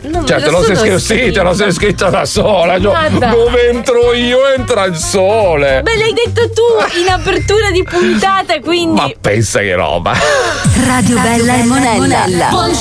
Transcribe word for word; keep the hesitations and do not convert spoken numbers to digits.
Non cioè, me te lo lo sei sono scritto, sì, scritto. te lo sei scritto da sola. Cioè, dove entro io entra il sole. Beh, l'hai detto tu in apertura di puntata, quindi. Ma pensa che roba. Radio Bella e Monella.